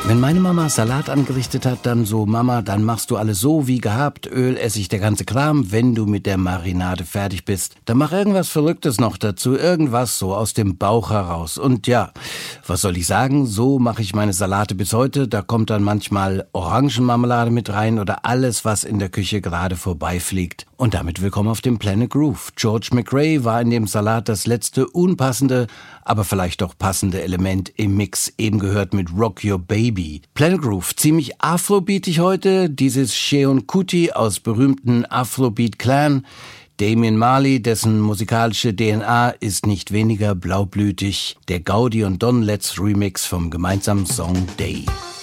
Wenn meine Mama Salat angerichtet hat, dann so, Mama, dann machst du alles so wie gehabt, Öl, Essig, der ganze Kram. Wenn du mit der Marinade fertig bist, dann mach irgendwas Verrücktes noch dazu, irgendwas so aus dem Bauch heraus. Und ja, was soll ich sagen, so mache ich meine Salate bis heute. Da kommt dann manchmal Orangenmarmelade mit rein oder alles, was in der Küche gerade vorbeifliegt. Und damit willkommen auf dem Planet Groove. George McRae war in dem Salat das letzte unpassende, aber vielleicht doch passende Element im Mix, eben gehört mit Rock Your Baby. Planet Groove, ziemlich afrobeatig heute, dieses Seun Kuti aus berühmten Afrobeat-Clan. Damian Marley, dessen musikalische DNA ist nicht weniger blaublütig. Der Gaudi und Don Letts Remix vom gemeinsamen Song Day.